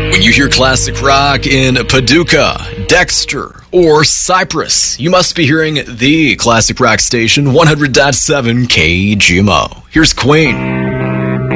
When you hear classic rock in Paducah, Dexter, or Cypress, you must be hearing the classic rock station 100.7 KGMO. Here's Queen.